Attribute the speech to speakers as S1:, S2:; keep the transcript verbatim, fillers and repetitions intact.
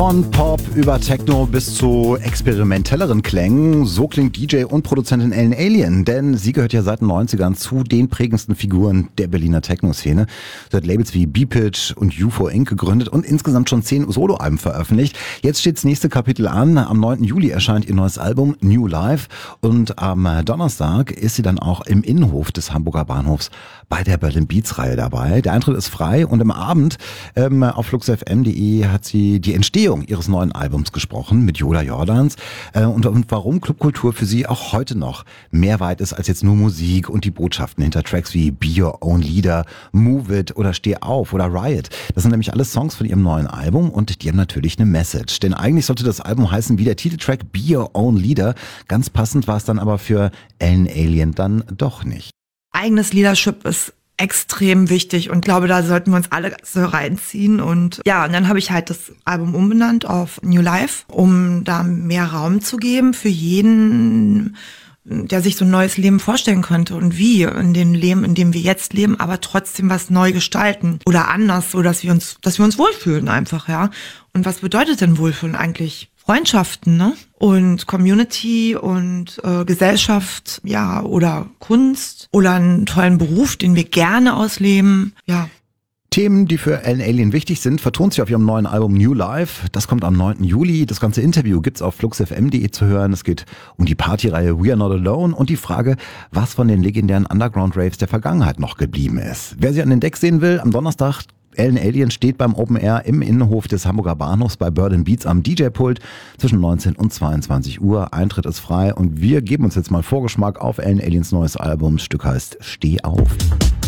S1: Von Pop über Techno bis zu experimentelleren Klängen. So klingt D J und Produzentin Ellen Allien, denn sie gehört ja seit den neunzigern zu den prägendsten Figuren der Berliner Techno-Szene. Sie hat Labels wie B-Pitch und U F O Incorporated gegründet und insgesamt schon zehn Soloalben veröffentlicht. Jetzt steht das nächste Kapitel an. Am neunten Juli erscheint ihr neues Album New Life und am Donnerstag ist sie dann auch im Innenhof des Hamburger Bahnhofs bei der Berlin Beats Reihe dabei. Der Eintritt ist frei und im Abend ähm, auf flux f m punkt de hat sie die Entstehung ihres neuen Albums gesprochen mit Yola Jordans äh, und, und warum Clubkultur für sie auch heute noch mehr weit ist als jetzt nur Musik und die Botschaften hinter Tracks wie Be Your Own Leader, Move It oder Steh Auf oder Riot. Das sind nämlich alles Songs von ihrem neuen Album und die haben natürlich eine Message. Denn eigentlich sollte das Album heißen wie der Titeltrack Be Your Own Leader. Ganz passend war es dann aber für Ellen Allien dann doch nicht.
S2: Eigenes Leadership ist extrem wichtig und glaube, da sollten wir uns alle so reinziehen. Und ja, und dann habe ich halt das Album umbenannt auf New Life, um da mehr Raum zu geben für jeden, der sich so ein neues Leben vorstellen könnte und wie in dem Leben, in dem wir jetzt leben, aber trotzdem was neu gestalten oder anders, so dass wir uns, dass wir uns wohlfühlen einfach, ja. Und was bedeutet denn Wohlfühlen eigentlich? Freundschaften, ne? Und Community und äh, Gesellschaft, ja, oder Kunst oder einen tollen Beruf, den wir gerne ausleben, ja.
S1: Themen, die für Ellen Allien wichtig sind, vertont sie auf ihrem neuen Album New Life. Das kommt am neunten Juli. Das ganze Interview gibt's auf flux f m punkt de zu hören. Es geht um die Partyreihe We Are Not Alone und die Frage, was von den legendären Underground-Raves der Vergangenheit noch geblieben ist. Wer sie an den Deck sehen will, am Donnerstag Ellen Allien steht beim Open Air im Innenhof des Hamburger Bahnhofs bei Berlin Beats am D J-Pult zwischen neunzehn und zweiundzwanzig Uhr. Eintritt ist frei und wir geben uns jetzt mal Vorgeschmack auf Ellen Alliens neues Album. Das Stück heißt Steh auf.